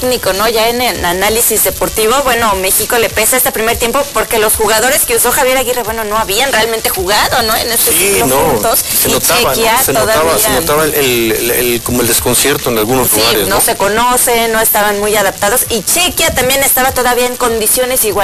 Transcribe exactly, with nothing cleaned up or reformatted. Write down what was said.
técnico, ¿no? Ya en el análisis deportivo, bueno, México le pesa este primer tiempo porque los jugadores que usó Javier Aguirre, bueno, no habían realmente jugado, ¿no? En este sí, ciclo no, juntos. se y notaba, Chequia ¿no? se, todavía, notaba se notaba el, el, el, el, como el desconcierto en algunos sí, lugares, no, ¿no? se conocen, no estaban muy adaptados, y Chequia también estaba todavía en condiciones igual